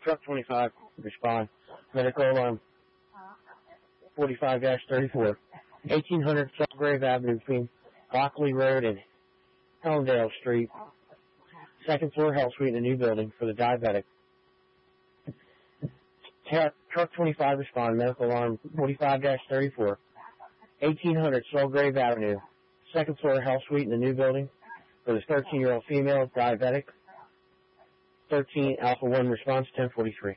Truck 25, respond. Medical alarm 45-34. 1800 Grave Avenue between Lockley Road and Helendale Street. Second floor health suite in a new building for the diabetic. Truck 25, respond. Medical alarm 45-34. 1800 Grave Avenue. Second floor health suite in the new building for this 13-year-old female diabetic. 13 Alpha 1 response 1043.